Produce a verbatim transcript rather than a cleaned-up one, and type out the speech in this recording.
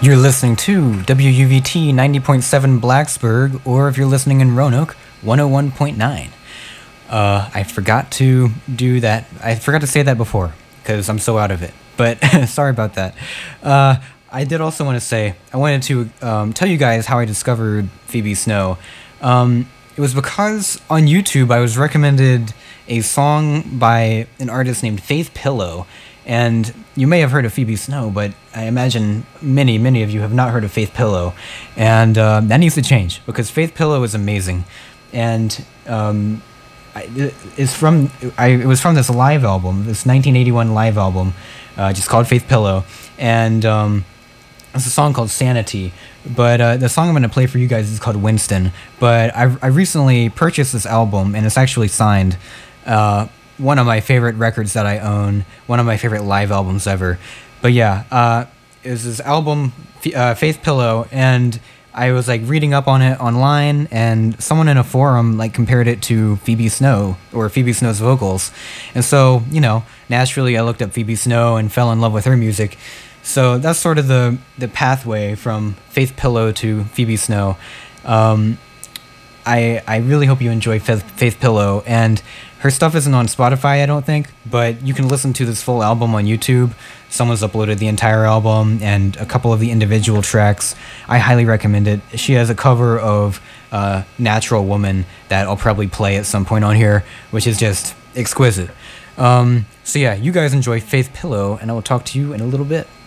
You're listening to W U V T ninety point seven Blacksburg, or if you're listening in Roanoke, one oh one point nine. Uh, I forgot to do that. I forgot to say that before, because I'm so out of it. But sorry about that. Uh, I did also want to say, I wanted to um, tell you guys how I discovered Phoebe Snow. Um, it was because on YouTube I was recommended a song by an artist named Faith Pillow. And you may have heard of Phoebe Snow, but I imagine many, many of you have not heard of Faith Pillow. And uh, that needs to change, because Faith Pillow is amazing. And um, I, it's from, I, it was from this live album, this nineteen eighty-one live album, uh, just called Faith Pillow. And um, it's a song called Sanity. But uh, the song I'm going to play for you guys is called Winston. But I, I recently purchased this album, and it's actually signed. Uh, one of my favorite records that I own, one of my favorite live albums ever. But yeah, uh, it was this album, uh, Faith Pillow, and I was like reading up on it online, and someone in a forum like compared it to Phoebe Snow, or Phoebe Snow's vocals. And so, you know, naturally I looked up Phoebe Snow and fell in love with her music. So that's sort of the, the pathway from Faith Pillow to Phoebe Snow. Um, I I really hope you enjoy Faith, Faith Pillow, and her stuff isn't on Spotify, I don't think, but you can listen to this full album on YouTube. Someone's uploaded the entire album and a couple of the individual tracks. I highly recommend it. She has a cover of uh, Natural Woman that I'll probably play at some point on here, which is just exquisite. Um, so yeah, you guys enjoy Faith Pillow, and I will talk to you in a little bit.